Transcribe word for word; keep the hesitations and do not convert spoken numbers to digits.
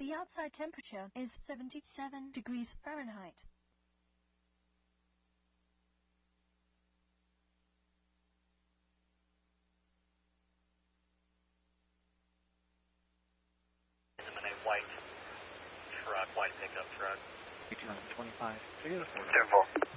The outside temperature is seventy-seven degrees Fahrenheit. White truck, white pickup truck. two twenty-five, three oh four. ten four.